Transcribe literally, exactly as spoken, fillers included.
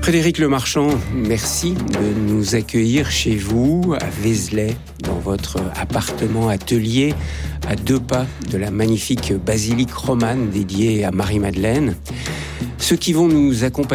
Frédéric Lemarchand, merci de nous accueillir chez vous, à Vézelay, dans votre appartement-atelier, à deux pas de la magnifique basilique romane dédiée à Marie-Madeleine. Ceux qui vont nous accompagner